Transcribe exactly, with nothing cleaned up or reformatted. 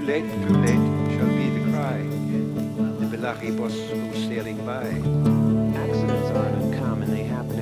late, too late shall be the cry. The Belachibos go sailing by. Accidents aren't uncommon, they happen